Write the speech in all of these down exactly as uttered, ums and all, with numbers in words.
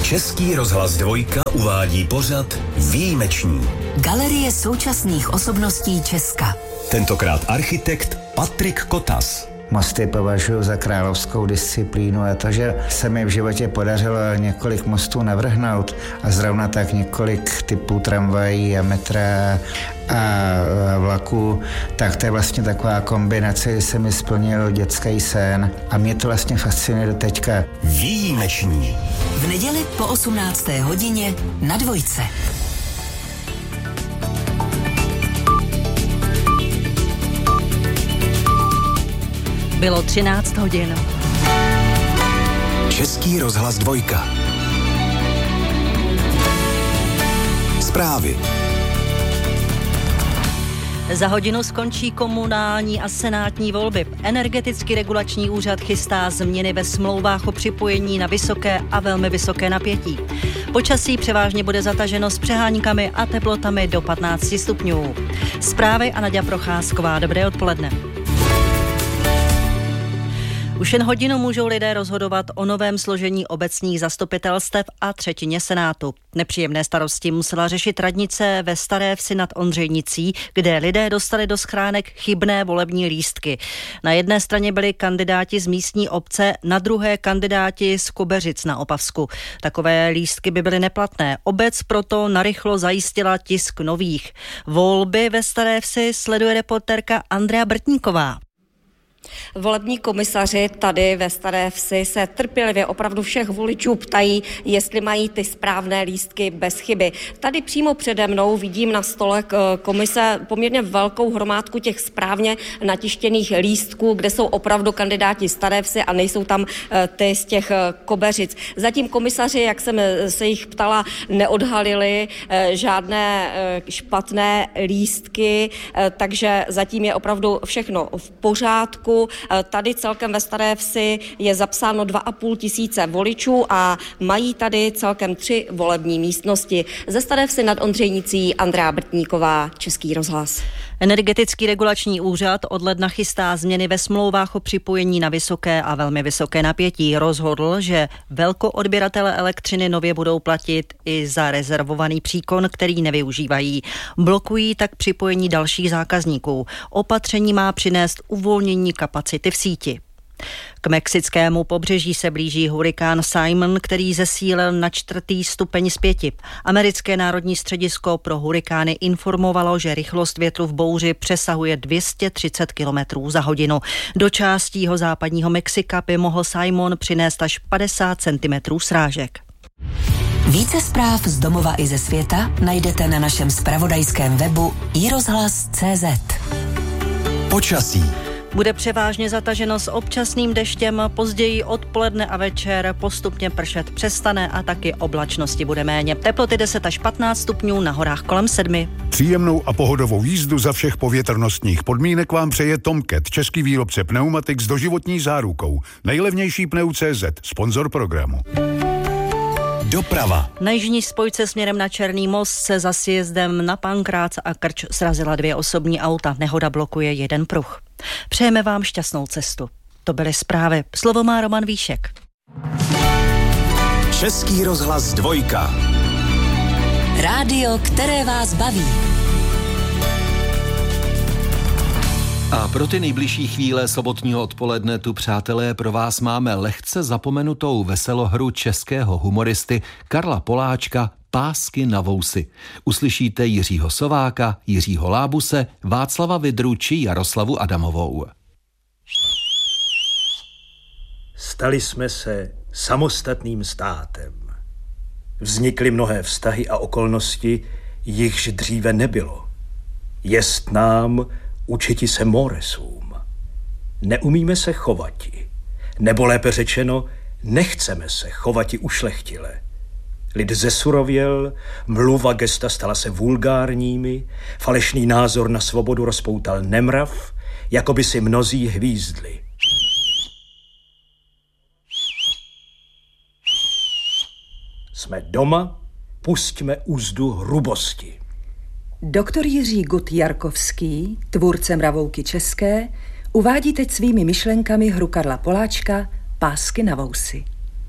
Český rozhlas Dvojka uvádí pořad Výjimeční. Galerie současných osobností Česka. Tentokrát architekt Patrik Kotas. Mosty považuji za královskou disciplínu a to, že se mi v životě podařilo několik mostů navrhnout a zrovna tak několik typů tramvají a metra a vlaků, tak to je vlastně taková kombinace, kdy se mi splnil dětský sen a mě to vlastně fascinuje do teďka. Výjimeční. V neděli po osmnácté hodině na Dvojce. Bylo třináct hodin. Český rozhlas Dvojka. Zprávy. Za hodinu skončí komunální a senátní volby. Energetický regulační úřad chystá změny ve smlouvách o připojení na vysoké a velmi vysoké napětí. Počasí převážně bude zataženo s přeháňkami a teplotami do patnáct stupňů. Zprávy a Naďa Procházková. Dobré odpoledne. Už jen hodinu můžou lidé rozhodovat o novém složení obecních zastupitelstev a třetině senátu. Nepříjemné starosti musela řešit radnice ve Staré Vsi nad Ondřejnicí, kde lidé dostali do schránek chybné volební lístky. Na jedné straně byli kandidáti z místní obce, na druhé kandidáti z Kobeřic na Opavsku. Takové lístky by byly neplatné. Obec proto narychlo zajistila tisk nových. Volby ve Staré Vsi sleduje reportérka Andrea Brtníková. Volební komisaři tady ve Staré Vsi se trpělivě opravdu všech voličů ptají, jestli mají ty správné lístky bez chyby. Tady přímo přede mnou vidím na stole komise poměrně velkou hromádku těch správně natištěných lístků, kde jsou opravdu kandidáti Staré Vsi a nejsou tam ty z těch Kobeřic. Zatím komisaři, jak jsem se jich ptala, neodhalili žádné špatné lístky, takže zatím je opravdu všechno v pořádku. Tady celkem ve Staré Vsi je zapsáno dva a půl tisíce voličů a mají tady celkem tři volební místnosti. Ze Staré Vsi nad Ondřejnicí Andrea Brtníková, Český rozhlas. Energetický regulační úřad od ledna chystá změny ve smlouvách o připojení na vysoké a velmi vysoké napětí. Rozhodl, že velkoodběratele elektřiny nově budou platit i za rezervovaný příkon, který nevyužívají. Blokují tak připojení dalších zákazníků. Opatření má přinést uvolnění kapacity v síti. K mexickému pobřeží se blíží hurikán Simon, který zesílil na čtvrtý stupeň z pěti. Americké národní středisko pro hurikány informovalo, že rychlost větru v bouři přesahuje dvě stě třicet kilometrů za hodinu. Do částí jeho západního Mexika by mohl Simon přinést až padesát centimetrů srážek. Více zpráv z domova i ze světa najdete na našem zpravodajském webu i rozhlas tečka cé zet. Počasí. Bude převážně zataženo s občasným deštěm, později odpoledne a večer postupně pršet přestane a taky oblačnosti bude méně. Teploty deset až patnáct stupňů, na horách kolem sedmi. Příjemnou a pohodovou jízdu za všech povětrnostních podmínek vám přeje Tomcat, český výrobce pneumatik s doživotní zárukou. Nejlevnější pneu tečka cé zet, sponzor programu. Doprava. Na jižní spojce směrem na Černý most se za sjezdem na Pankrác a Krč srazila dvě osobní auta. Nehoda blokuje jeden pruh. Přejeme vám šťastnou cestu. To byly zprávy. Slovo má Roman Víšek. Český rozhlas Dvojka. Rádio, které vás baví. A pro ty nejbližší chvíle sobotního odpoledne tu, přátelé, pro vás máme lehce zapomenutou veselohru českého humoristy Karla Poláčka Pásky na vousy. Uslyšíte Jiřího Sováka, Jiřího Lábuse, Václava Vidru či Jaroslavu Adamovou. Stali jsme se samostatným státem. Vznikly mnohé vztahy a okolnosti, jichž dříve nebylo. Jest nám učiti se moresům. Neumíme se chovati, nebo lépe řečeno, nechceme se chovati ušlechtile. Lid zesurověl, mluva gesta stala se vulgárními, falešný názor na svobodu rozpoutal nemrav, jako by si mnozí hvízdli. Jsme doma, pusťme úzdu hrubosti. Doktor Jiří Gut Jarkovský, tvůrce Mravouky české, uvádí teď svými myšlenkami hru Karla Poláčka Pásky na vousy.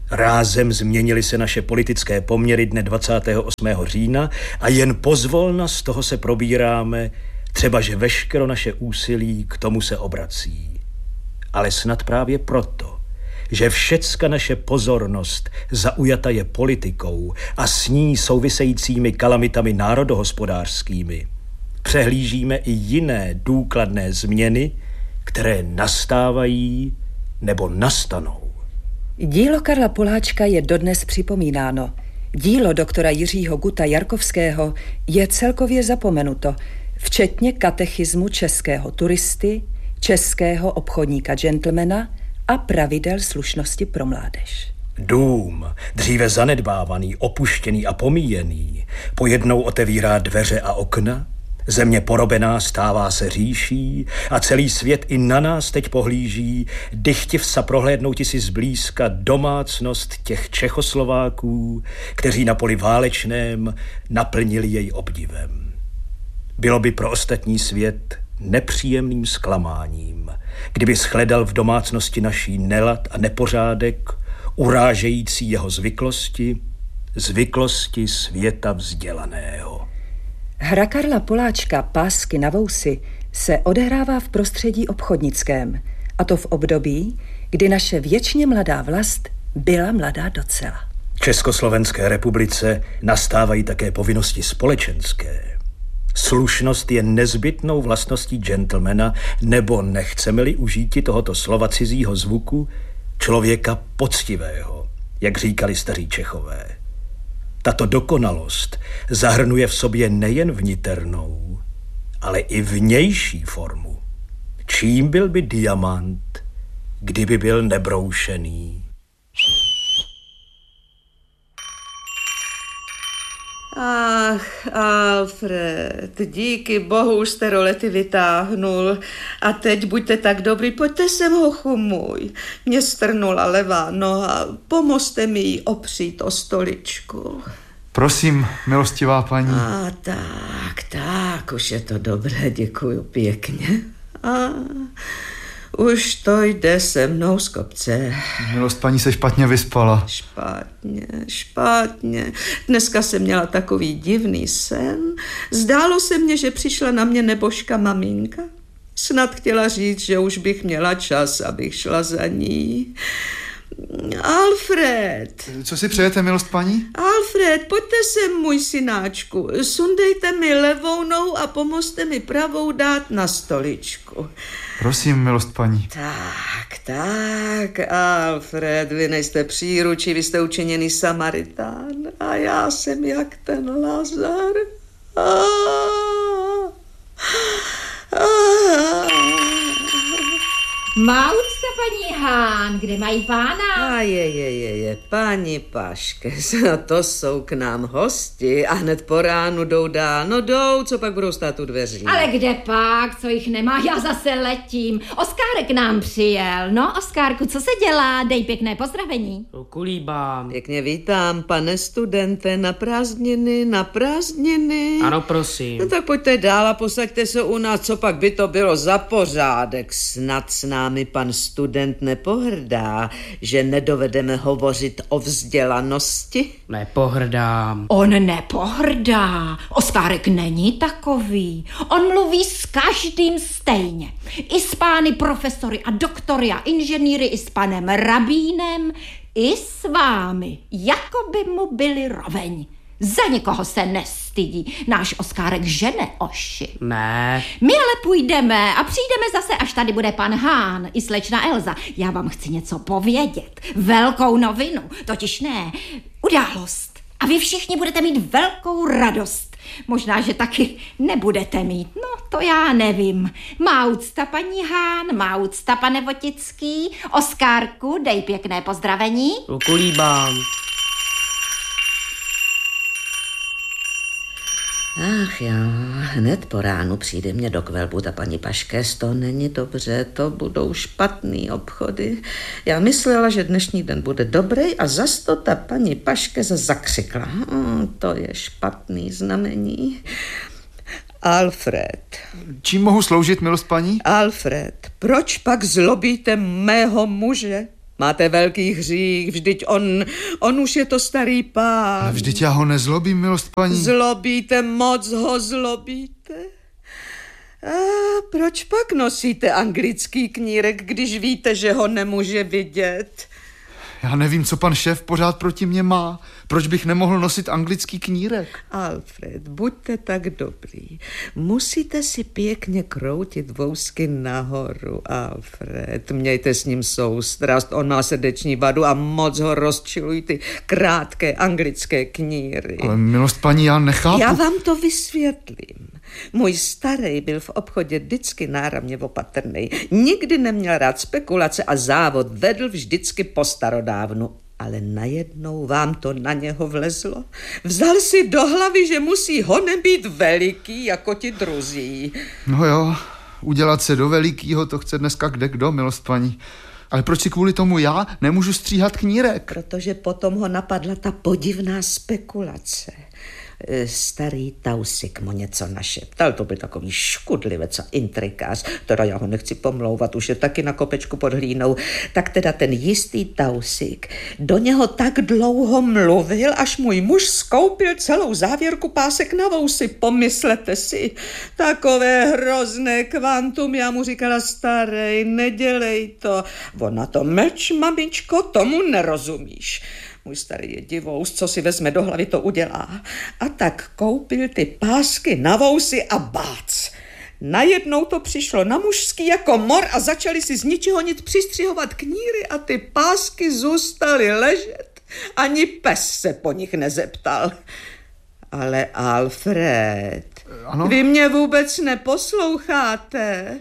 Rázem změnily se naše politické poměry dne dvacátého osmého října a jen pozvolna z toho se probíráme, třeba že veškero naše úsilí k tomu se obrací. Ale snad právě proto, že všecka naše pozornost zaujata je politikou a s ní souvisejícími kalamitami národohospodářskými, přehlížíme i jiné důkladné změny, které nastávají nebo nastanou. Dílo Karla Poláčka je dodnes připomínáno. Dílo doktora Jiřího Guta Jarkovského je celkově zapomenuto, včetně katechismu českého turisty, českého obchodníka gentlemana a pravidel slušnosti pro mládež. Dům, dříve zanedbávaný, opuštěný a pomíjený, pojednou otevírá dveře a okna, země porobená stává se říší a celý svět i na nás teď pohlíží, dychtiv sa prohlédnouti si zblízka domácnost těch Čechoslováků, kteří na poli válečném naplnili jej obdivem. Bylo by pro ostatní svět nepříjemným zklamáním, kdyby shledal v domácnosti naší nelad a nepořádek, urážející jeho zvyklosti, zvyklosti světa vzdělaného. Hra Karla Poláčka Pásky na vousy se odehrává v prostředí obchodnickém, a to v období, kdy naše věčně mladá vlast byla mladá docela. Československé republice nastávají také povinnosti společenské. Slušnost je nezbytnou vlastností gentlemana, nebo nechceme-li užíti tohoto slova cizího zvuku, člověka poctivého, jak říkali staří Čechové. Tato dokonalost zahrnuje v sobě nejen vniternou, ale i vnější formu. Čím byl by diamant, kdyby byl nebroušený? Ach, Alfred, díky bohu už jste rolety vytáhnul. A teď buďte tak dobrý, pojďte sem, hochu můj. Mě strnula levá noha, pomozte mi ji opřít o stoličku. Prosím, milostivá paní. A tak, tak, už je to dobré, děkuju pěkně. A už to jde se mnou z kopce. Milost paní se špatně vyspala. Špatně, špatně. Dneska jsem měla takový divný sen. Zdálo se mně, že přišla na mě nebožka maminka. Snad chtěla říct, že už bych měla čas, abych šla za ní. Alfred. Co si přejete, milost paní? Alfred, pojďte sem, můj synáčku. Sundejte mi levou nohu a pomozte mi pravou dát na stoličku. Prosím, milost paní. Tak, tak, Alfred, vy nejste příručí, vy jste učiněný Samaritán a já jsem jak ten Lazar. Ah, ah. Má úcta, paní Hán, kde mají pána? A je, je, je, je, paní Paškes, no to jsou k nám hosti a hned po ránu jdou dál, no jdou, co pak budou stát u dveří? Ale kde pak, co jich nemá, já zase letím. Oskárek k nám přijel, no Oskárku, co se dělá, dej pěkné pozdravení. Kulíbám. Pěkně vítám, pane studente, na prázdniny, na prázdniny. Ano, prosím. No tak pojďte dál a posaďte se u nás, co pak by to bylo za pořádek, snad s námi pan student nepohrdá, že nedovedeme hovořit o vzdělanosti? Nepohrdám. On nepohrdá. Oskárek není takový. On mluví s každým stejně. I s pány profesory a doktory a inženýry, i s panem rabínem, i s vámi. Jako by mu byli roveň. Za nikoho se nestydí. Náš Oskárek žene oši. Ne. My ale půjdeme a přijdeme zase, až tady bude pan Hán i slečna Elza. Já vám chci něco povědět. Velkou novinu. Totiž ne, událost. A vy všichni budete mít velkou radost. Možná, že taky nebudete mít. No, to já nevím. Má úcta, paní Hán, má úcta, pane Votický. Oskárku, dej pěkné pozdravení. Kulíbám. Ach jo, hned po ránu přijde mě do Kvelbuta paní Paškes, to není dobře, to budou špatný obchody. Já myslela, že dnešní den bude dobrý a zas to ta paní Paškes zakřikla. Hm, to je špatný znamení. Alfred. Čím mohu sloužit, milost paní? Alfred, proč pak zlobíte mého muže? Máte velký hřích, vždyť on, on už je to starý pán. Ale vždyť já ho nezlobím, milost paní. Zlobíte, moc ho zlobíte. A proč pak nosíte anglický knírek, když víte, že ho nemůže vidět? Já nevím, co pan šéf pořád proti mně má. Proč bych nemohl nosit anglický knírek? Alfred, buďte tak dobrý. Musíte si pěkně kroutit vousky nahoru, Alfred. Mějte s ním soustrast, on má srdeční vadu a moc ho rozčilují ty krátké anglické kníry. Ale milost paní, já nechápu. Já vám to vysvětlím. Můj starý byl v obchodě vždycky náramně opatrný. Nikdy neměl rád spekulace a závod vedl vždycky po starodávnu. Ale najednou vám to na něho vlezlo. Vzal si do hlavy, že musí honem být veliký jako ti druzí. No jo, udělat se do velikýho, to chce dneska kdekdo, milost paní. Ale proč si kvůli tomu já nemůžu stříhat knírek? Protože potom ho napadla ta podivná spekulace. Starý Tausik mu něco našeptal, to byl takový škudlivec a intrikář, teda já ho nechci pomlouvat, už je taky na kopečku pod hlínou, tak teda ten jistý Tausik do něho tak dlouho mluvil, až můj muž skoupil celou závěrku pásek na vousy, pomyslete si, takové hrozné kvantum, já mu říkala, starej, nedělej to, ona to mlč, mamičko, tomu nerozumíš. Můj starý je divous, co si vezme do hlavy, to udělá. A tak koupil ty pásky na vousy a bác. Najednou to přišlo na mužský jako mor a začali si z ničeho nic přistřihovat kníry a ty pásky zůstaly ležet. Ani pes se po nich nezeptal. Ale Alfred, ano? Vy mě vůbec neposloucháte.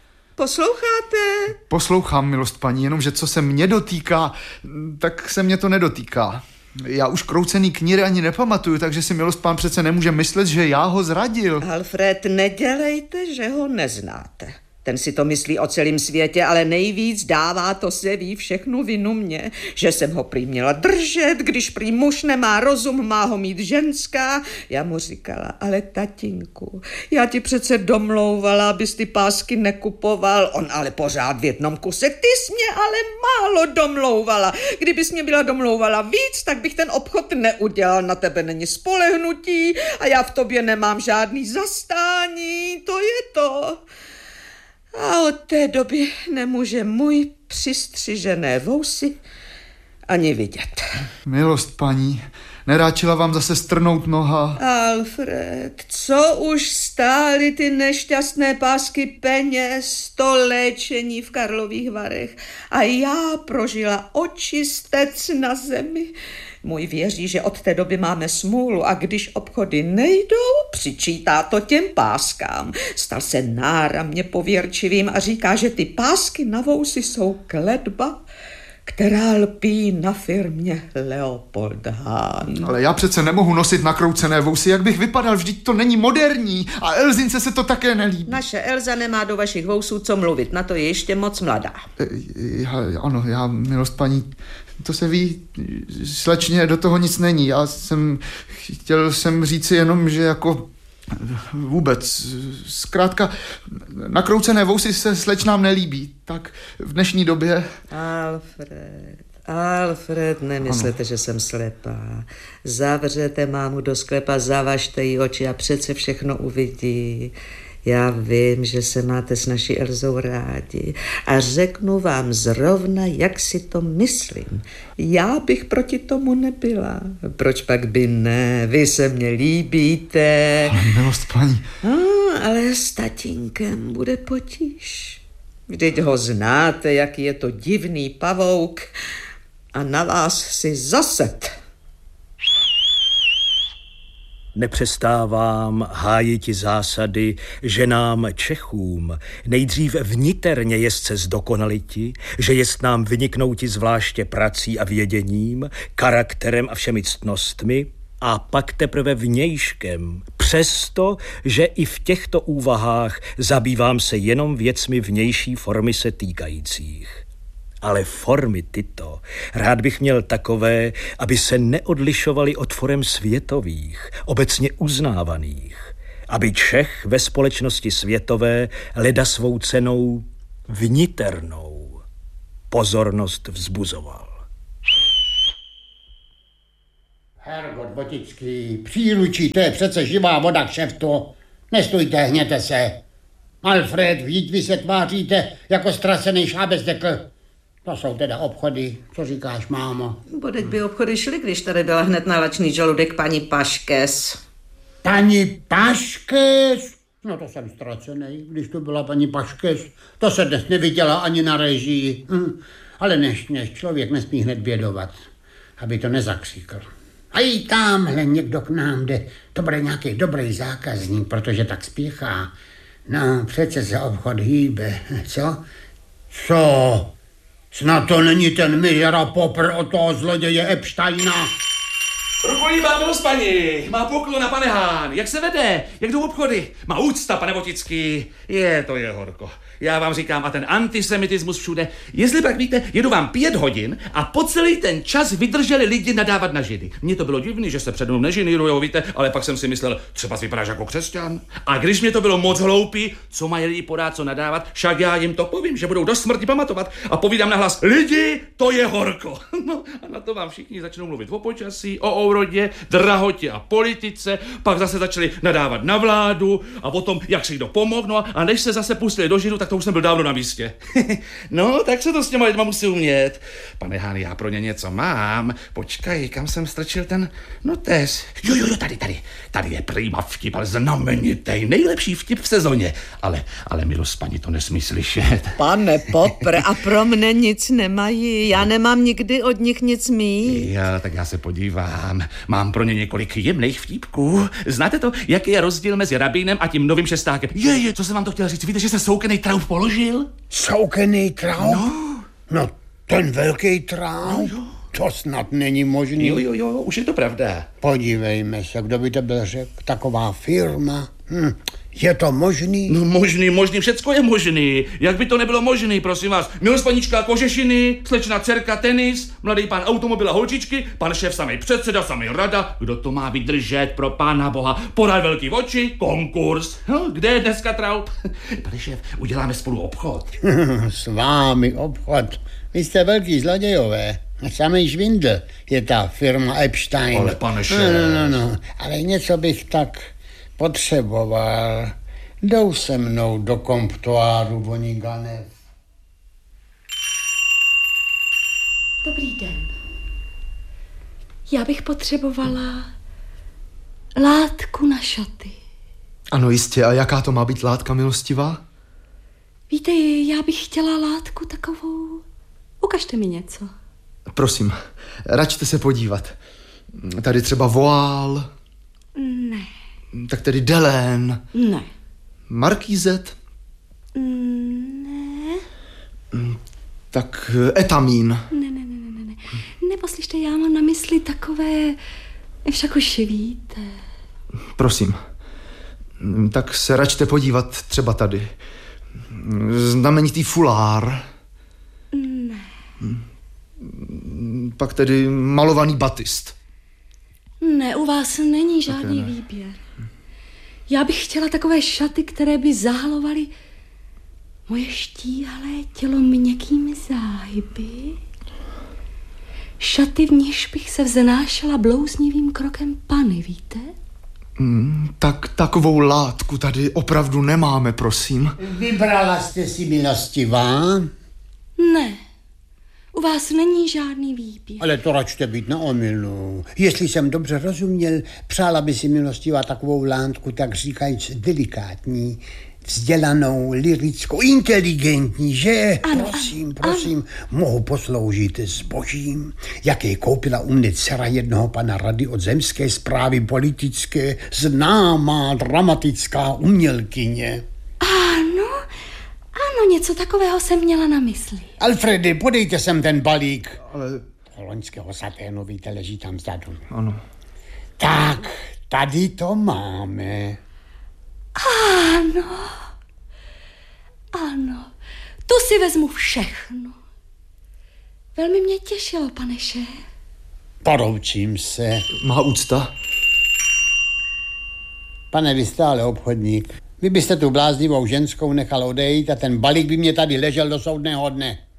Posloucháte? Poslouchám, milost paní, jenomže co se mě dotýká, tak se mě to nedotýká. Já už kroucený kníry ani nepamatuju, takže si milost pán přece nemůže myslet, že já ho zradil. Alfred, nedělejte, že ho neznáte. Ten si to myslí o celém světě, ale nejvíc dává to se ví všechnu vinu mě, že jsem ho prý měla držet, když prý muž nemá rozum, má ho mít ženská. Já mu říkala, ale tatínku, já ti přece domlouvala, abys ty pásky nekupoval. On ale pořád v jednom kuse, ty jsi mě ale málo domlouvala. Kdybys mě byla domlouvala víc, tak bych ten obchod neudělal. Na tebe není spolehnutí a já v tobě nemám žádný zastání, to je to. A od té doby nemůže můj přistřižené vousy ani vidět. Milost paní, neráčila vám zase strnout noha. Alfred, co už stály ty nešťastné pásky peněz, to léčení v Karlových Varech a já prožila očistec na zemi. Můj věří, že od té doby máme smůlu a když obchody nejdou, přičítá to těm páskám. Stal se náramně pověrčivým a říká, že ty pásky na vousy jsou kletba, která lpí na firmě Leopold Hahn. Ale já přece nemohu nosit nakroucené vousy, jak bych vypadal, vždyť to není moderní a Elzince se to také nelíbí. Naše Elza nemá do vašich vousů co mluvit, na to je ještě moc mladá. Já, ano, já, milost paní, to se ví, slečně, do toho nic není. Já jsem, chtěl jsem říci jenom, že jako vůbec, zkrátka, nakroucené vousy se slečnám nelíbí, tak v dnešní době... Alfred, Alfred, nemyslete, ano. Že jsem slepá. Zavřete mámu do sklepa, zavažte jí oči a přece všechno uvidí. Já vím, že se máte s naší Elzou rádi a řeknu vám zrovna, jak si to myslím. Já bych proti tomu nebyla. Proč pak by ne? Vy se mně líbíte. Ale milost paní. No, ale s tatínkem bude potíž. Vždyť ho znáte, jaký je to divný pavouk a na vás si zased. Nepřestávám hájiti zásady, že nám Čechům nejdřív vniterně jestce zdokonaliti, že jest nám vyniknouti zvláště prací a věděním, charakterem a všemi ctnostmi, a pak teprve vnějškem, přesto, že i v těchto úvahách zabývám se jenom věcmi vnější formy se týkajících. Ale formy tyto rád bych měl takové, aby se neodlišovaly od forem světových, obecně uznávaných, aby Čech ve společnosti světové leda svou cenou vniternou. pozornost vzbuzoval. Hergot Botický, příručí, to je přece živá voda kšeftu. Nestůjte, hněte se. Alfred, vždyť vy se tváříte jako ztracený šábezdekl. To jsou teda obchody, co říkáš, mámo? Bodeď by obchody šly, když tady byla hned na lačný žaludek paní Paškes. Paní Paškes? No to jsem ztracený, když to byla paní Paškes. To se dnes neviděla ani na režii. Hm. Ale než, než člověk nesmí hned bědovat, aby to nezakříkl. A i tamhle někdo k nám jde. To bude nějaký dobrý zákazník, protože tak spěchá. No, přece se obchod hýbe, co? Co? Snad to není ten mizera popr od toho zloděje Epsteina. Rukolí má milost paní, má poklon na pane Hán, jak se vede, jak jdou obchody, má úcta, pane Botický, je, to je horko. Já vám říkám, a ten antisemitismus všude, jestli pak víte, jedu vám pět hodin a po celý ten čas vydrželi lidi nadávat na Židy. Mně to bylo divný, že se před mnou nežinirujou, víte, ale pak jsem si myslel, třeba vypadáš jako křesťan. A když mě to bylo moc hloupý, co mají lidi podat, co nadávat, však já jim to povím, že budou do smrti pamatovat a povídám nahlas, lidi, to je horko. No a na to vám všichni začnou mluvit o počasí, o úrodě, drahotě a politice, pak zase začali nadávat na vládu a o tom, jak si kdo pomohl, no a než se zase pustili do Židu, tak to už jsem byl dávno na místě. No, tak se to s těma lidma musí umět. Pane Hán, já pro ně něco mám. Počkej, kam jsem strčil ten notes? Jo, jo, jo, tady, tady. Tady je prýma vtip, ale znamenitej, nejlepší vtip v sezóně. Ale, ale milost paní to nesmí slyšet. Pane Popr, a pro mne nic nemají. Já nemám nikdy od nich nic mít. Jo, tak já se podívám. Mám pro ně několik jemných vtipků. Znáte to, jaký je rozdíl mezi rabínem a tím novým šestákem? Je, je, co jsem vám to chtěl říct? Víte, že se soukený traub položil? Soukený traub? No. No, ten velký traub? No, to snad není možný. Jo, jo, jo, už je to pravda. Podívejme se, kdo by to byl řekl. Taková firma. Hm. Je to možný? No možný, možný, všecko je možný. Jak by to nebylo možný, prosím vás. Milost panička kožešiny, slečna dcerka tenis, mladý pán automobil a holčičky, pan šéf samej předseda, samej rada. Kdo to má vydržet pro pána boha? Podaj velký oči, konkurs. No, kde je dneska traub? Pane šéf, uděláme spolu obchod. S vámi obchod. Vy jste velký zlodějové. Samý žvindl je ta firma Epstein. Ale pane šéf. No, no, no, no. Ale něco bych tak potřeboval. Jdou se mnou do komptoáru Voniganev. Dobrý den. Já bych potřebovala látku na šaty. Ano, jistě. A jaká to má být látka, milostivá? Víte, já bych chtěla látku takovou... Ukažte mi něco. Prosím, račte se podívat. Tady třeba voál. Ne. Tak tedy Delén. Ne. Markýzet. Ne. Tak etamín. Ne, ne, ne, ne, ne. Neposlyšte, já mám na mysli takové... Však už víte. Prosím. Tak se račte podívat třeba tady. Znamenitý fulár. Ne. Pak tedy malovaný batist. Ne, u vás není žádný ne. výběr. Já bych chtěla takové šaty, které by zahalovaly moje štíhlé tělo měkkými záhyby. Šaty, v níž bych se vznášela blouznivým krokem Pany, víte? Mm, tak takovou látku tady opravdu nemáme, prosím. Vybrala jste si, milostivá? Ne. U vás není žádný výběr. Ale to račte být na omylu. Jestli jsem dobře rozuměl, přála by si, milostivá, takovou látku, tak říkajíc delikátní, vzdělanou, lirickou, inteligentní, že? Ano, prosím, ano, prosím, ano. Mohu posloužit zbožím, jaké koupila u mne dcera jednoho pana rady od zemské správy politické, známá dramatická umělkyně. Ano, ano, něco takového jsem měla na mysli. Alfredy, podejte sem ten balík. Ale... Loňského saténu, víte, leží tam vzadu. Ano. Tak, tady to máme. Ano, ano, tu si vezmu všechno. Velmi mě těšilo, pane šéf. Poroučím se. Má úcta. Pane, vy stále obchodník. Vy byste tu bláznivou ženskou nechal odejít a ten balík by mě tady ležel do soudného dne.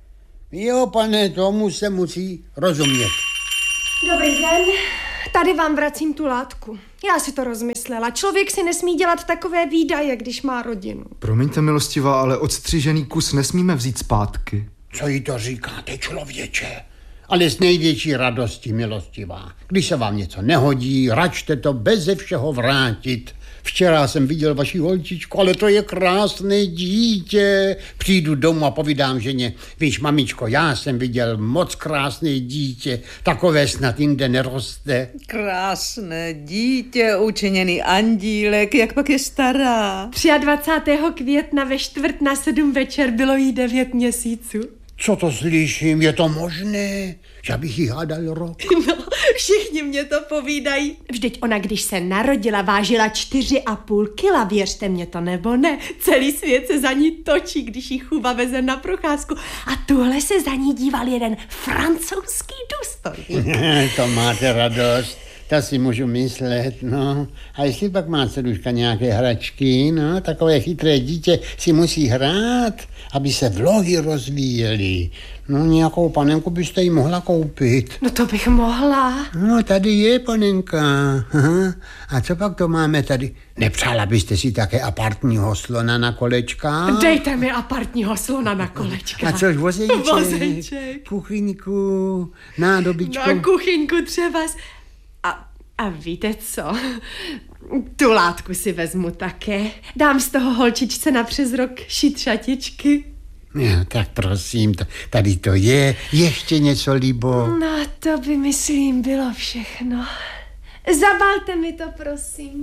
Jo, pane, tomu se musí rozumět. Dobrý den, tady vám vracím tu látku. Já si to rozmyslela. Člověk si nesmí dělat takové výdaje, když má rodinu. Promiňte, milostivá, ale odstřižený kus nesmíme vzít zpátky. Co jí to říkáte, člověče? Ale s největší radostí, milostivá. Když se vám něco nehodí, račte to beze všeho vrátit. Včera jsem viděl vaši holčičku, ale to je krásné dítě. Přijdu domů a povídám ženě, víš, mamičko, já jsem viděl moc krásné dítě, takové snad jinde neroste. Krásné dítě, učiněný andílek, jak pak je stará. dvacátého třetího května ve čtvrt na sedm večer bylo jí devět měsíců. Co to slyším, je to možné? Že bych jí hádal rok. No, všichni mě to povídají. Vždyť ona, když se narodila, vážila čtyři a půl kila, věřte mě to nebo ne. Celý svět se za ní točí, když jí Chuba veze na procházku. A tuhle se za ní díval jeden francouzský důstojník. To máte radost. To si můžu myslet, no. A jestli pak má dceruška nějaké hračky, no, takové chytré dítě si musí hrát, aby se vlohy rozvíjely. No, nějakou panenku byste jí mohla koupit. No to bych mohla. No, tady je panenka. Aha. A co pak to máme tady? Nepřála byste si také apartního slona na kolečka? Dejte mi apartního slona na kolečka. A což vozejček? Vozejček. Kuchyňku, nádobičku. No a kuchyňku třeba. A, a víte co? Tu látku si vezmu také. Dám z toho holčičce na přes rok šít šatičky. No, tak prosím, tady to je. Ještě něco, Libo? No, to by, myslím, bylo všechno. Zabalte mi to, prosím.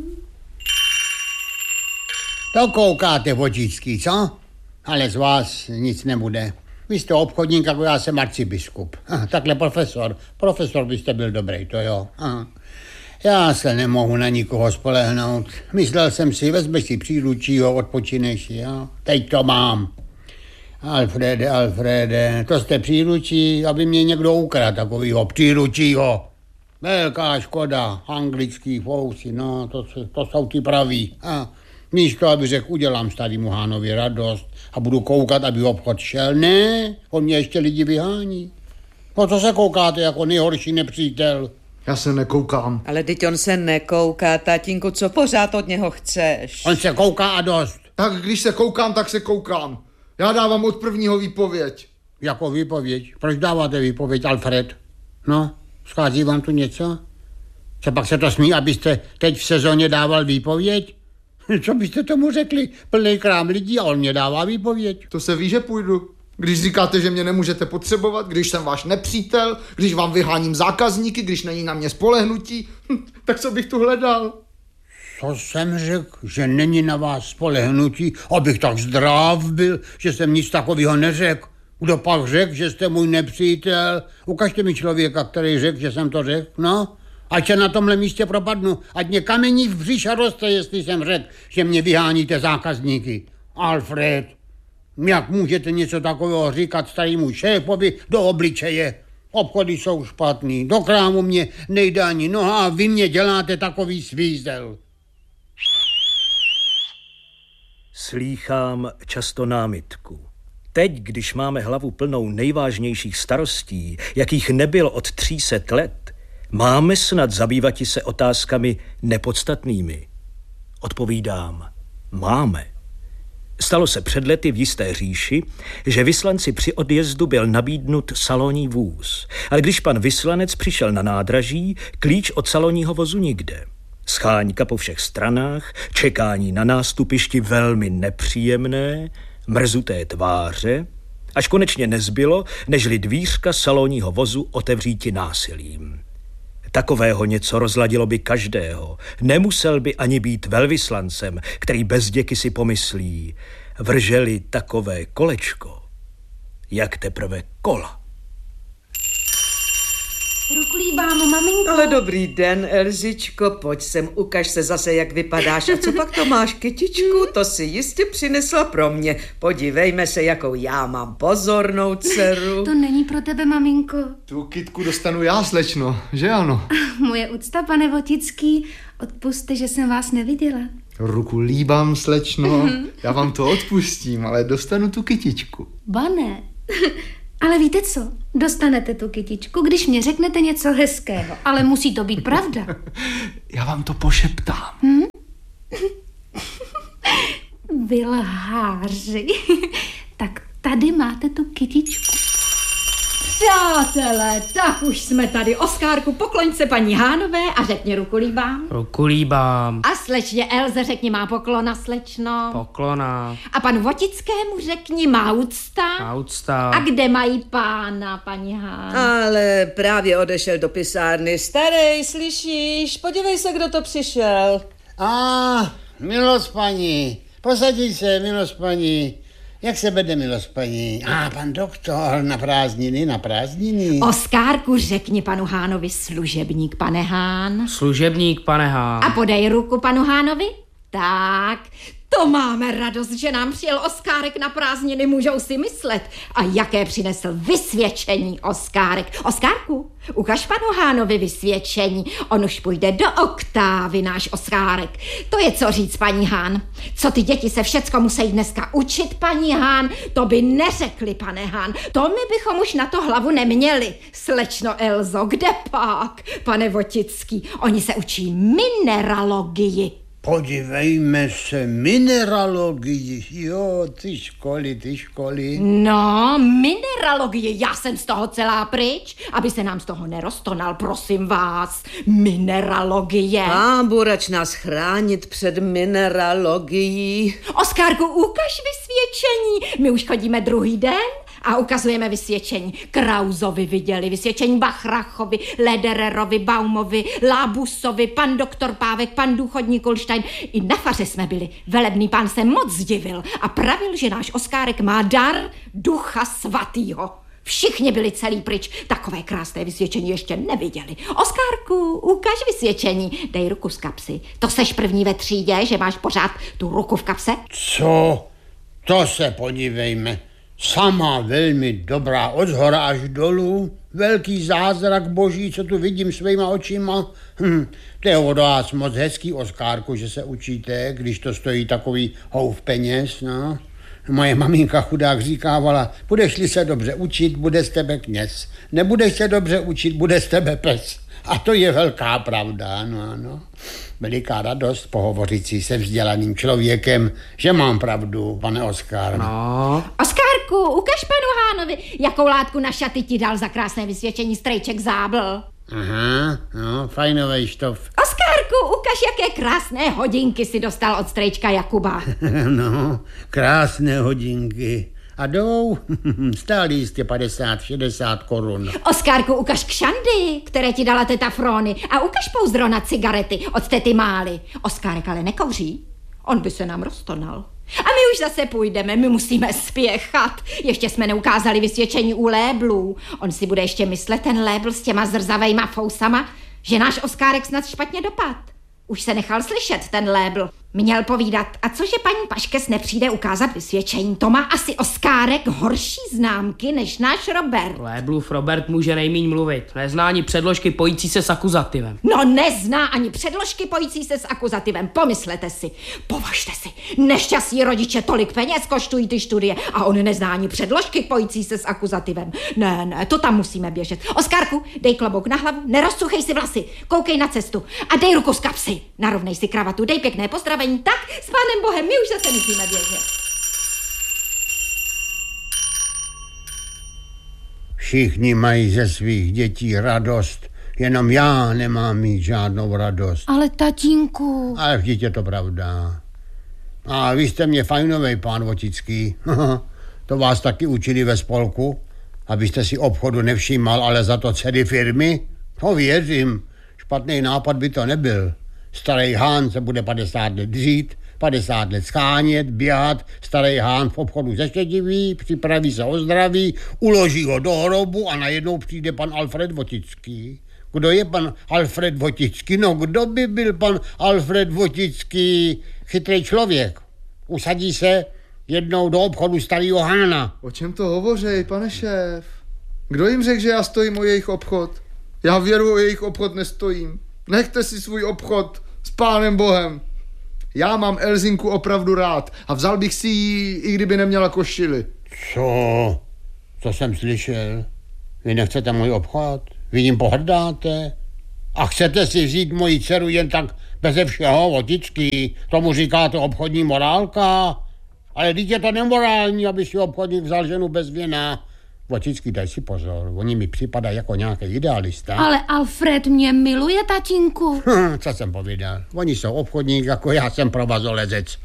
To koukáte, vodičský, co? Ale z vás nic nebude. Vy jste obchodník, jako já jsem arcibiskup. Aha, takhle profesor. Profesor byste byl dobrý, to jo. Aha. Já se nemohu na nikoho spolehnout. Myslel jsem si, vezmeš si příručího, odpočineš, jo. Teď to mám. Alfrede, Alfrede, to jste příručí, aby mě někdo ukradl takovýho příručího. Velká škoda, anglický fousy, no, to, to jsou ty praví. A místo, aby řekl, udělám starýmu Hánovi radost a budu koukat, aby obchod šel. Ne, on mě ještě lidi vyhání. No co se koukáte jako nejhorší nepřítel? Já se nekoukám. Ale teď on se nekouká, tatínku, co pořád od něho chceš? On se kouká a dost. Tak když se koukám, tak se koukám. Já dávám od prvního výpověď. Jako výpověď? Proč dáváte výpověď, Alfred? No, schází vám tu něco? Co pak se to smí, abyste teď v sezóně dával výpověď? Co byste tomu řekli? Plný krám lidí a on mě dává výpověď. To se ví, že půjdu. Když říkáte, že mě nemůžete potřebovat, když jsem váš nepřítel, když vám vyháním zákazníky, když není na mě spolehnutí, tak co bych tu hledal? Co jsem řekl, že není na vás spolehnutí, abych tak zdrav byl, že jsem nic takového neřekl. Kdo pak řekl, že jste můj nepřítel? Ukažte mi člověka, který řekl, že jsem to řekl, no? Ať se na tomhle místě propadnu, ať mě kamení v břiše roste, jestli jsem řekl, že mě vyháníte zákazníky. Alfred, jak můžete něco takového říkat starému šéfovi do obličeje? Obchody jsou špatný, do krámu mě nejde ani noha a vy mě děláte takový svízel. Slýchám často námitku. Teď, když máme hlavu plnou nejvážnějších starostí, jakých nebylo od tří set let, máme snad zabývati se otázkami nepodstatnými. Odpovídám, máme. Stalo se před lety v jisté říši, že vyslanci při odjezdu byl nabídnut salonní vůz. Ale když pan vyslanec přišel na nádraží, klíč od salonního vozu nikde. Scháňka po všech stranách, čekání na nástupišti velmi nepříjemné, mrzuté tváře, až konečně nezbylo, nežli dvířka salonního vozu otevříti násilím. Takového něco rozladilo by každého. Nemusel by ani být velvyslancem, který bez děky si pomyslí, vrželi takové kolečko, jak teprve kola. Ruklíbám, maminko. Ale dobrý den, Elzičko, pojď sem, ukaž se zase, jak vypadáš. A co pak to máš, kytičku? To si jistě přinesla pro mě. Podívejme se, jakou já mám pozornou dceru. To není pro tebe, maminko. Tu kytku dostanu já, slečno, že ano? Moje úcta, pane Votický, odpusťte, že jsem vás neviděla. Ruku líbám, slečno, já vám to odpustím, ale dostanu tu kytičku. Ba ne. Ale víte co? Dostanete tu kytičku, když mě řeknete něco hezkého. Ale musí to být pravda. Já vám to pošeptám. Hm? Vy lháři. Tak tady máte tu kytičku. Přátelé, tak už jsme tady. Oskárku, pokloň se paní Hánové a řekni ruku líbám. Ruku líbám. A slečně Elze řekni má poklona, slečno. Poklona. A panu Votickému řekni má úcta. Má úcta. A kde mají pána, paní Hán? Ale právě odešel do pisárny. Starej, slyšíš? Podívej se, kdo to přišel. A, milost paní. Posadí se, milost paní. Jak se vede, milost paní? A, pan doktor, na prázdniny, na prázdniny. Oskárku, řekni panu Hánovi služebník, pane Hán. Služebník, pane Hán. A podej ruku panu Hánovi. Tak, to máme radost, že nám přijel Oskárek na prázdniny, můžou si myslet. A jaké přinesl vysvědčení Oskárek. Oskárku, ukaž panu Hánovi vysvědčení. On už půjde do oktávy, náš Oskárek. To je co říct, paní Hán. Co ty děti se všecko musí dneska učit, paní Hán, to by neřekli, pane Hán. To my bychom už na to hlavu neměli. Slečno Elzo, kde pak, pane Votický? Oni se učí mineralogii. Podívejme se, mineralogii, jo, ty školy, ty školy. No, mineralogie, já jsem z toho celá pryč, aby se nám z toho neroztonal, prosím vás. Mineralogie. Pán Burač nás chránit před mineralogií. Oskárku, ukaž vysvědčení. My už chodíme druhý den a ukazujeme vysvědčení. Krauzovi viděli vysvědčení, Bachrachovi, Ledererovi, Baumovi, Lábusovi, pan doktor Pávek, pan důchodník Kulštajn. I na faře jsme byli. Velebný pán se moc zdivil a pravil, že náš Oskárek má dar ducha svatýho. Všichni byli celý pryč. Takové krásné vysvědčení ještě neviděli. Oskárku, ukaž vysvědčení. Dej ruku z kapsy. To seš první ve třídě, že máš pořád tu ruku v kapse? Co? To se podívejme. Sama velmi dobrá, od zhora až dolů. Velký zázrak boží, co tu vidím svýma očima. Hm, to je od vás moc hezký, Oskárku, že se učíte, když to stojí takový houf peněz, no. Moje maminka chudák říkávala, budeš-li se dobře učit, bude z tebe kněz. Nebudeš se dobře učit, bude z tebe pes. A to je velká pravda, ano, ano. Veliká radost pohovořit si se vzdělaným člověkem, že mám pravdu, pane Oskar. No. Oskárku, ukaž panu Hánovi, jakou látku na šaty ti dal za krásné vysvědčení strejček Zábl. Aha, no, fajnovej štof. Oskárku, ukaž, jaké krásné hodinky si dostal od strejčka Jakuba. No, krásné hodinky. A jdou, stály jistě padesát šedesát korun. Oskárku, ukaž kšandy, které ti dala teta Frony, a ukaž pouzdro na cigarety od tety Mály. Oskárek ale nekouří, on by se nám roztonal. A my už zase půjdeme, my musíme spěchat. Ještě jsme neukázali vysvědčení u léblů. On si bude ještě myslet, ten lébl s těma zrzavejma fousama, že náš Oskárek snad špatně dopad. Už se nechal slyšet ten lébl. Měl povídat, a cože paní Paškes nepřijde ukázat vysvědčení? To má asi Oskárek horší známky než náš Robert. Léblův Robert může nejmíň mluvit. Nezná ani předložky pojící se s akuzativem. No nezná ani předložky pojící se s akuzativem. Pomyslete si, považte si, nešťastní rodiče, tolik peněz koštují ty studie a on nezná ani předložky pojící se s akuzativem. Ne, ne, to tam musíme běžet. Oskárku, dej klobouk na hlavu, nerozcuchej si vlasy, koukej na cestu a dej ruku z kapsy. Narovnej si kravatu, dej pěkné pozdravení. Tak, s pánem Bohem, my už zase musíme běžet. Všichni mají ze svých dětí radost, jenom já nemám mít žádnou radost. Ale tatínku... Ale vždyť je to pravda. A vy jste mě fajnovej, pán Votický. To vás taky učili ve spolku, abyste si obchodu nevšímal, ale za to dcery firmy? To věřím, špatný nápad by to nebyl. Starý Hán se bude padesát let dřít, padesát let schánět, běhat. Starý Hán v obchodu zeštědiví, připraví se o zdraví, uloží ho do hrobu a najednou přijde pan Alfred Votický. Kdo je pan Alfred Votický? No, kdo by byl pan Alfred Votický? Chytrý člověk. Usadí se jednou do obchodu starýho Hána. O čem to hovoří, pane šéf? Kdo jim řekl, že já stojím o jejich obchod? Já věru o jejich obchod nestojím. Nechte si svůj obchod s pánem Bohem. Já mám Elzinku opravdu rád a vzal bych si ji, i kdyby neměla košily. Co? Co jsem slyšel? Vy nechcete můj obchod? Vy jim pohrdáte? A chcete si vzít moji dceru jen tak beze všeho, Votický? Tomu říkáte obchodní morálka? Ale teď je to nemorální, aby si obchodník vzal ženu bez věna. Votický, daj si pozor, oni mi připadají jako nějaký idealista. Ale Alfred mě miluje, tatínku. Hm, co jsem povídal? Oni jsou obchodník, jako já jsem provazolezec.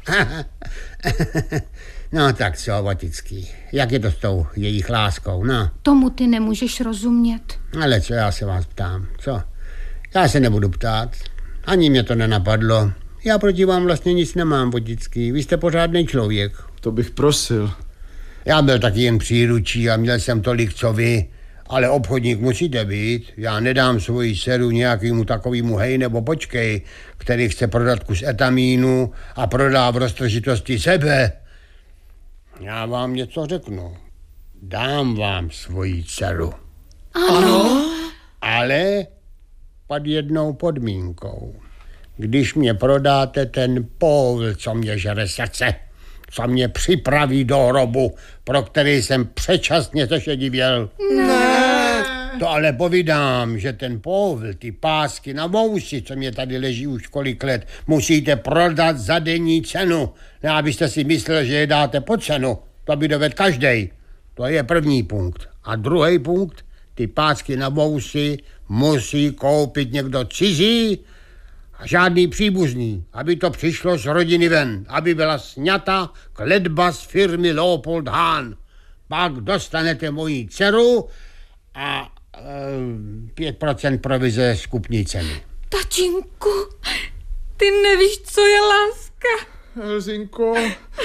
No tak co, Votický, jak je to s tou jejich láskou, no? Tomu ty nemůžeš rozumět. Ale co, já se vás ptám, co? Já se nebudu ptát, ani mě to nenapadlo. Já proti vám vlastně nic nemám, Votický, vy jste pořádný člověk. To bych prosil. Já byl taky jen příručí a měl jsem tolik, co vy, ale obchodník musíte být. Já nedám svoji dceru nějakému takovému hej nebo počkej, který chce prodat kus etamínu a prodá v roztržitosti sebe. Já vám něco řeknu. Dám vám svoji dceru. Ano. Ale pod jednou podmínkou. Když mě prodáte ten pól, co mě žere srdce, co mě připraví do hrobu, pro který jsem předčasně zešedivěl. Ne. To ale povídám, že ten povl, ty pásky na vousy, co mě tady leží už kolik let, musíte prodat za denní cenu. Ne, abyste si myslel, že je dáte po cenu. To by dovedl každej. To je první punkt. A druhý punkt, ty pásky na vousy musí koupit někdo cizí a žádný příbuzný, aby to přišlo z rodiny ven, aby byla sňata kletba z firmy Leopold Hahn. Pak dostanete moji dceru a pět procent provize z kupní ceny. Tatínku, ty nevíš, co je láska. Elzinko,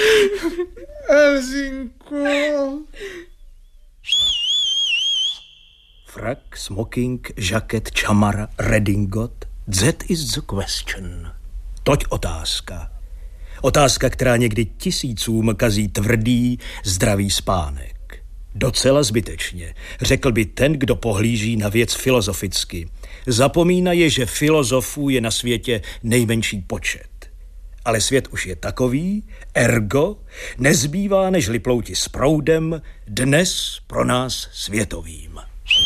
Elzinko. Frak, smoking, žaket, čamar, redingot. That is the question. Toť otázka. Otázka, která někdy tisícům kazí tvrdý, zdravý spánek. Docela zbytečně, řekl by ten, kdo pohlíží na věc filozoficky. Zapomínaje, že filozofů je na světě nejmenší počet. Ale svět už je takový, ergo, nezbývá nežli plouti s proudem, dnes pro nás světovým.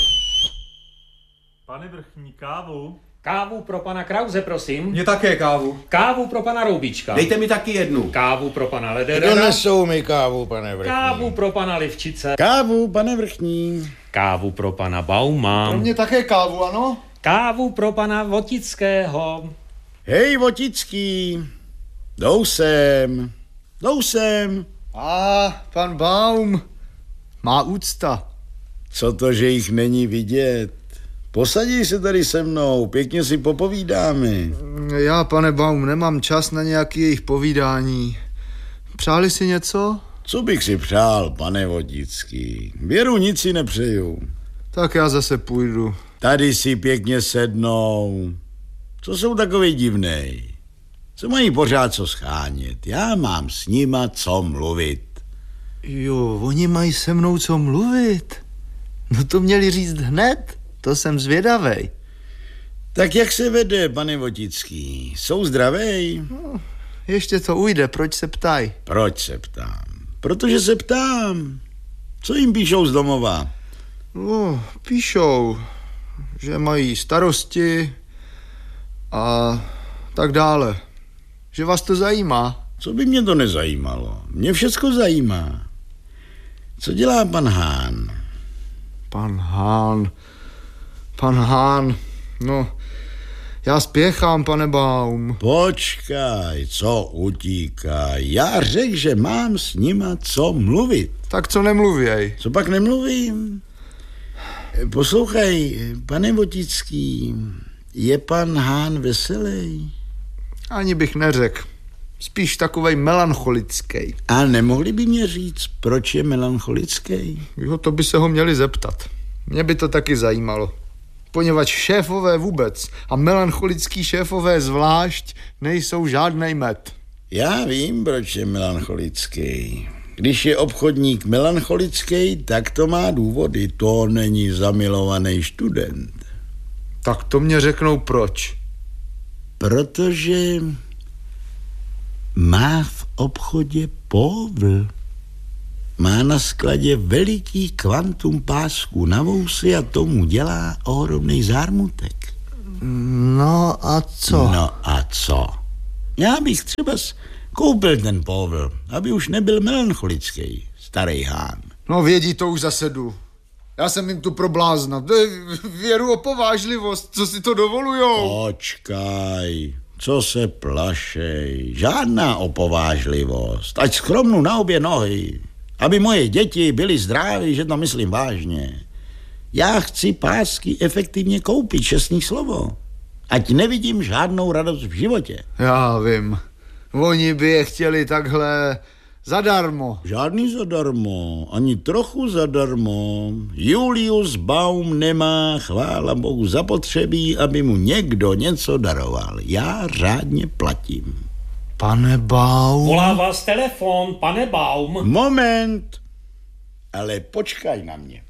Pane vrchní, kávu? Kávu pro pana Krause, prosím. Mně také kávu. Kávu pro pana Roubička. Dejte mi taky jednu. Kávu pro pana Lederera. Donesou mi kávu, pane vrchní. Kávu pro pana Livčice. Kávu, pane vrchní. Kávu pro pana Bauma. Pro mě také kávu, ano? Kávu pro pana Votického. Hej, Votický. Jdou sem. Jdou sem. A pan Baum. Má úcta. Co to, že jich není vidět? Posadí se tady se mnou, pěkně si popovídáme. Já, pane Baum, nemám čas na nějaké jejich povídání. Přáli si něco? Co bych si přál, pane Votický? Věru, nic si nepřeju. Tak já zase půjdu. Tady si pěkně sednou. Co jsou takový divnej? Co mají pořád co schánět? Já mám s nima co mluvit. Jo, oni mají se mnou co mluvit? No to měli říct hned. To jsem zvědavej. Tak jak se vede, pane Votický? Jsou zdravej? No, ještě to ujde, proč se ptaj? Proč se ptám? Protože se ptám. Co jim píšou z domova? No, píšou, že mají starosti a tak dále. Že vás to zajímá. Co by mě to nezajímalo? Mě všecko zajímá. Co dělá pan Hahn? Pan Hahn... Pan Hahn, no, já spěchám, pane Baum. Počkaj, co utíká? Já řekl, že mám s nima co mluvit. Tak co nemluvěj? Co pak nemluvím? Poslouchej, pane Votický, je pan Hahn veselý? Ani bych neřekl. Spíš takovej melancholický. A nemohli by mě říct, proč je melancholický? Jo, to by se ho měli zeptat. Mě by to taky zajímalo. Poněvadž šéfové vůbec a melancholický šéfové zvlášť nejsou žádnej med. Já vím, proč je melancholický. Když je obchodník melancholický, tak to má důvody. To není zamilovaný student. Tak to mě řeknou proč. Protože má v obchodě povl. má na skladě veliký kvantum pásků na vousy a tomu dělá ohromný zármutek. No a co? No a co? Já bych třeba koupil ten povel, aby už nebyl melancholický, starý hán. No vědí to už zase jdu. Já jsem jim tu pro blázna. To je věru o povážlivost, co si to dovolujou. Počkaj, co se plašej, žádná opovážlivost, ať skromnu na obě nohy, aby moje děti byly zdraví, že to myslím vážně. Já chci pásky efektivně koupit, čestný slovo, ať nevidím žádnou radost v životě. Já vím, oni by je chtěli takhle zadarmo. Žádný zadarmo, ani trochu zadarmo. Julius Baum nemá, chvála Bohu, zapotřebí, aby mu někdo něco daroval. Já řádně platím. Pane Baum? Volá vás telefon, pane Baum. Moment, ale počkaj na mě.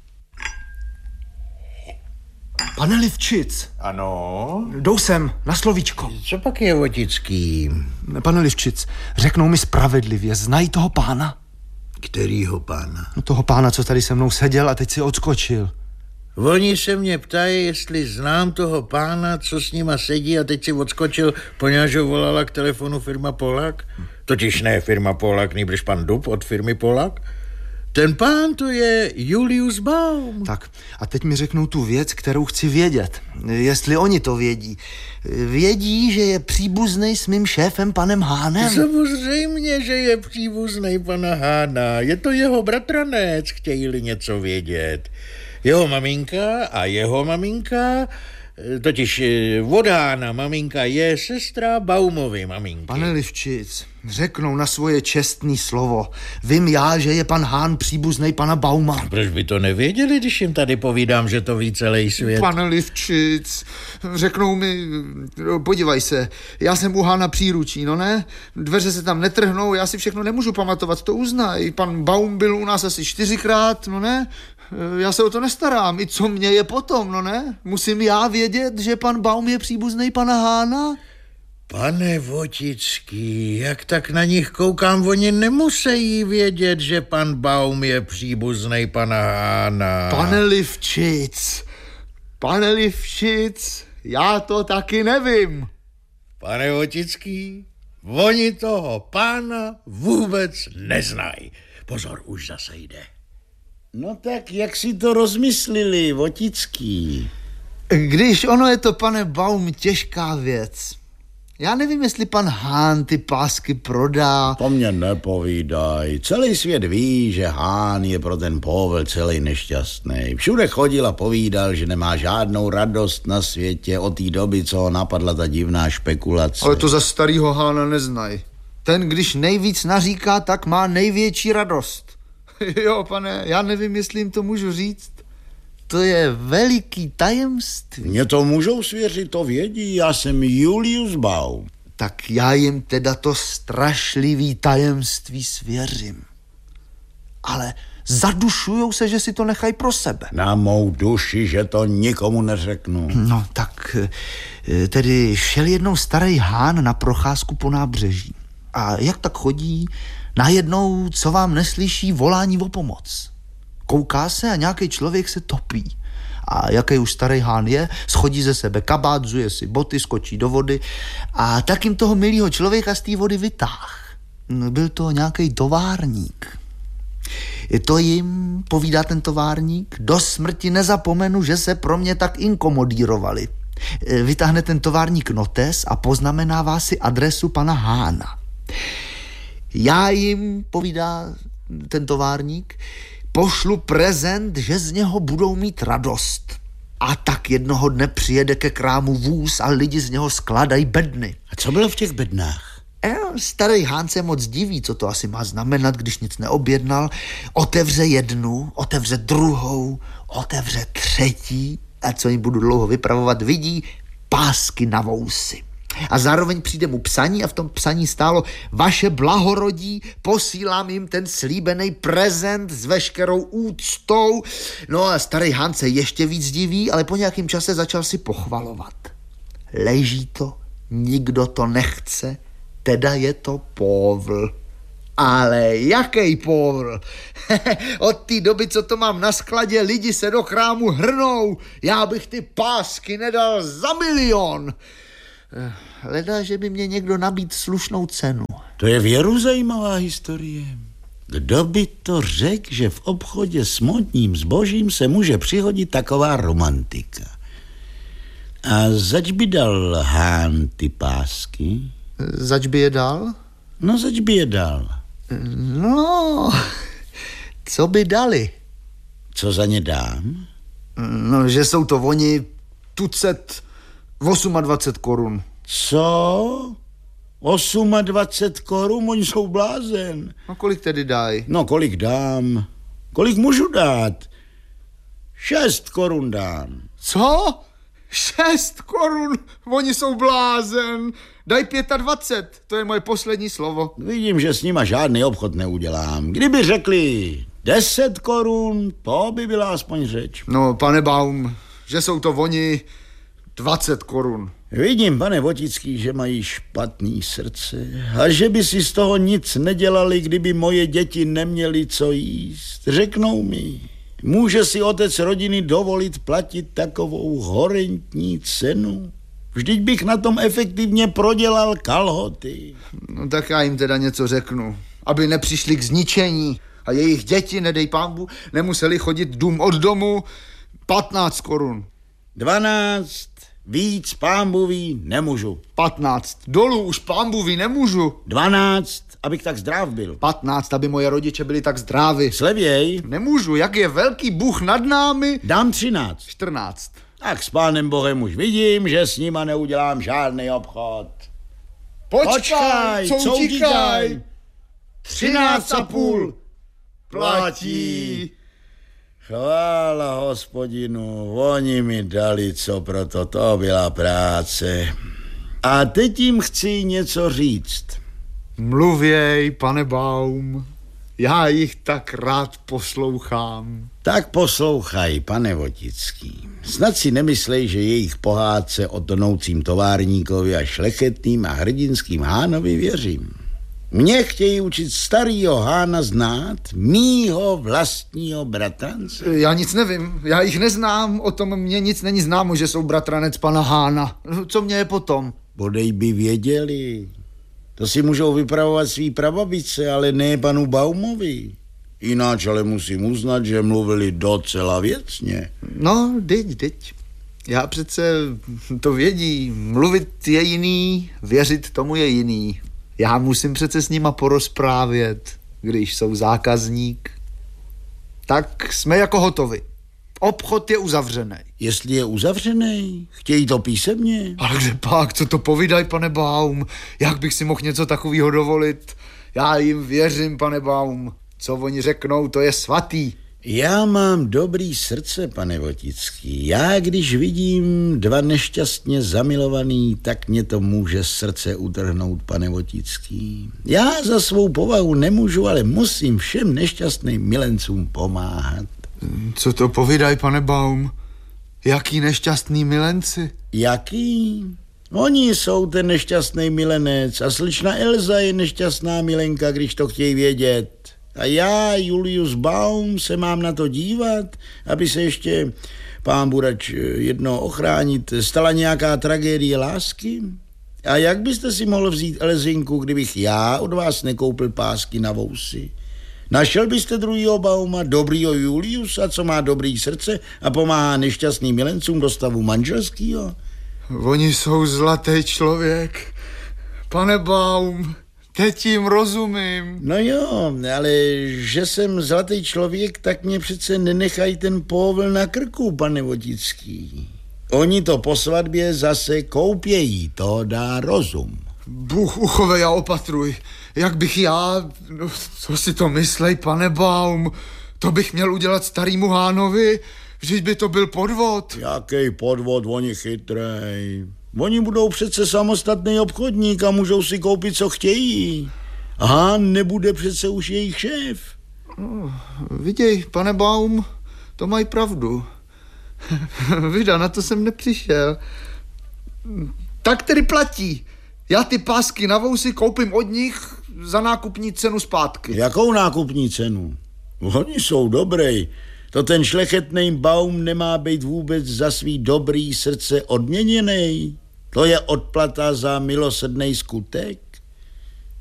Pane Livčic. Ano? Jdou sem, na slovíčko. Co pak je, Votický? Pane Livčic, řeknou mi spravedlivě, znají toho pána? Kterýho pána? No toho pána, co tady se mnou seděl a teď si odskočil. Oni se mě ptají, jestli znám toho pána, co s nima sedí a teď si odskočil, poněvadž ho volala k telefonu firma Polak. Totiž ne firma Polak, nýbrž pan Dub od firmy Polak. Ten pán to je Julius Baum. Tak a teď mi řeknou tu věc, kterou chci vědět. Jestli oni to vědí. Vědí, že je příbuznej s mým šéfem panem Hánem? Samozřejmě, že je příbuznej pana Hána. Je to jeho bratranec, chtějí-li něco vědět. Jeho maminka a jeho maminka, totiž od Hána maminka je sestra Baumovy maminky. Pane Livčic, řeknou na svoje čestný slovo. Vím já, že je pan Hán příbuznej pana Bauma. Proč by to nevěděli, když jim tady povídám, že to ví celý svět? Pane Livčic, řeknou mi, podívej se, já jsem u Hána příručí, no ne? Dveře se tam netrhnou, já si všechno nemůžu pamatovat, to uznaj. Pan Baum byl u nás asi čtyřikrát, no ne? Já se o to nestarám, i co mě je potom, no ne? Musím já vědět, že pan Baum je příbuznej pana Hána? Pane Votický, jak tak na nich koukám, oni nemusí vědět, že pan Baum je příbuznej pana Hána. Pane Livčic, pane Livčic, já to taky nevím. Pane Votický, oni toho pána vůbec neznají. Pozor, už zase jde. No tak, jak si to rozmyslili, Votický? Když ono je to, pane Baum, těžká věc. Já nevím, jestli pan Hán ty pásky prodá. To mě nepovídaj. Celý svět ví, že Hán je pro ten povel celý nešťastný. Všude chodil a povídal, že nemá žádnou radost na světě od té doby, co ho napadla ta divná špekulace. Ale to za starýho Hána neznají. Ten, když nejvíc naříká, tak má největší radost. Jo, pane, já nevím, jestli jim to můžu říct. To je veliký tajemství. Mně to můžou svěřit, to vědí, já jsem Julius Baum. Tak já jim teda to strašlivý tajemství svěřím. Ale zadušujou se, že si to nechají pro sebe. Na mou duši, že to nikomu neřeknu. No tak, tedy šel jednou starý Hán na procházku po nábřeží. A jak tak chodí, najednou, co vám neslyší, volání o pomoc. Kouká se a nějaký člověk se topí. A jaký už starý Hán je, schodí ze sebe kabát, zuje si boty, skočí do vody a tak jim toho milýho člověka z té vody vytáh. Byl to nějaký továrník. To jim, povídá ten továrník, do smrti nezapomenu, že se pro mě tak inkomodírovali. Vytáhne ten továrník notes a poznamenává si adresu pana Hána. Já jim, povídá ten továrník, pošlu prezent, že z něho budou mít radost. A tak jednoho dne přijede ke krámu vůz a lidi z něho skladají bedny. A co bylo v těch bednách? E, starý Hán se moc diví, co to asi má znamenat, když nic neobjednal. Otevře jednu, otevře druhou, otevře třetí a co jim budu dlouho vypravovat, vidí pásky na vousy. A zároveň přijde mu psaní a v tom psaní stálo: vaše blahorodí, posílám jim ten slíbený prezent s veškerou úctou. No a starý Hán se ještě víc diví, ale po nějakém čase začal si pochvalovat. Leží to, nikdo to nechce, teda je to povl. Ale jaký povrl. Od té doby, co to mám na skladě, lidi se do chrámu hrnou. Já bych ty pásky nedal za milion. Leda, že by mě někdo nabít slušnou cenu. To je věru zajímavá historie. Kdo by to řekl, že v obchodě s módním zbožím se může přihodit taková romantika? A zač by dal Hán ty pásky? Zač by je dal? No, zač by je dal. No, co by dali? Co za ně dám? No, že jsou to oni tucet dvacet osm korun. Co? dvacet osm korun? Oni jsou blázen. A kolik tedy dají? No, kolik dám? Kolik můžu dát? Šest korun dám. Co? Šest korun? Oni jsou blázen. Daj dvacet pět, to je moje poslední slovo. Vidím, že s nima žádný obchod neudělám. Kdyby řekli deset korun, to by byla aspoň řeč. No, pane Baum, že jsou to oni dvacet korun. Vidím, pane Votický, že mají špatný srdce a že by si z toho nic nedělali, kdyby moje děti neměly co jíst. Řeknou mi, může si otec rodiny dovolit platit takovou horentní cenu? Vždyť bych na tom efektivně prodělal kalhoty. No tak já jim teda něco řeknu, aby nepřišli k zničení a jejich děti, nedej pánbu, nemuseli chodit dům od domu. patnáct korun. dvanáct, víc pánbuvý nemůžu. patnáct, dolů už pánbuvý nemůžu. dvanáct, abych tak zdrav byl. patnáct, aby moje rodiče byli tak zdraví. Slevěj. Nemůžu, jak je velký Bůh nad námi. Dám třináct. čtrnáct. Tak s pánem Bohem už vidím, že s nima neudělám žádný obchod. Počkaj, Počkaj co co utíkaj? Třináct a půl. Platí. Chvála Hospodinu, oni mi dali, co proto, to byla práce. A teď jim chci něco říct. Mluvěj, pane Baum, já jich tak rád poslouchám. Tak poslouchaj, pane Votický. Snad si nemyslej, že jejich pohádce o tonoucím továrníkovi a šlechetným a hrdinským Hánovi věřím. Mě chtějí učit starýho Hána znát, mýho vlastního bratrance. Já nic nevím, já jich neznám, o tom mě nic není známo, že jsou bratranec pana Hána. Co mě je potom? Bodej by věděli. To si můžou vypravovat svý prababice, ale ne panu Baumovi. Jináč ale musím uznat, že mluvili docela věcně. No, dyť, dyť. Já přece to vědí. Mluvit je jiný, věřit tomu je jiný. Já musím přece s nima porozprávět, když jsou zákazník. Tak jsme jako hotovi. Obchod je uzavřený. Jestli je uzavřený, chtějí to písemně. Ale kde pak, co to povídaj, pane Baum? Jak bych si mohl něco takového dovolit? Já jim věřím, pane Baum. Co oni řeknou, to je svatý. Já mám dobrý srdce, pane Votický. Já, když vidím dva nešťastně zamilovaný, tak mě to může srdce utrhnout, pane Votický. Já za svou povahu nemůžu, ale musím všem nešťastným milencům pomáhat. Co to povídaj, pane Baum? Jaký nešťastný milenci? Jaký? Oni jsou ten nešťastný milenec a slečna Elza je nešťastná milenka, když to chtějí vědět. A já, Julius Baum, se mám na to dívat, aby se ještě, pán Burač, jednou ochránit, stala nějaká tragédie lásky? A jak byste si mohl vzít Elzinku, kdybych já od vás nekoupil pásky na vousy? Našel byste druhýho Bauma, dobrýho Juliusa, co má dobrý srdce a pomáhá nešťastným milencům do stavu manželskýho? Oni jsou zlatý člověk. Pane Baum, teď jim rozumím. No jo, ale že jsem zlatý člověk, tak mě přece nenechají ten povl na krku, pane Votický. Oni to po svatbě zase koupějí, to dá rozum. Bůh uchovej a opatruj. Jak bych já, no, co si to myslej, pane Baum, to bych měl udělat starýmu Hánovi, vždyť by to byl podvod. Jaký podvod, oni chytrej. Oni budou přece samostatný obchodník a můžou si koupit, co chtějí. Hán nebude přece už jejich šéf. No, viděj, pane Baum, to mají pravdu. Vida, na to jsem nepřišel. Tak tedy platí. Já ty pásky na vousy koupím od nich za nákupní cenu zpátky. Jakou nákupní cenu? Oni jsou dobrý. To ten šlechetnej Baum nemá být vůbec za svý dobrý srdce odměněný. To je odplata za milosrdnej skutek.